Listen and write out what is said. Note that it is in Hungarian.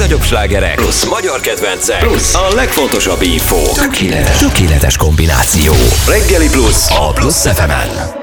legnagyobb slágerek, plusz magyar kedvencek, plusz a legfontosabb info. Tökéletes kombináció. Reggeli Plusz a Plusz FM-en.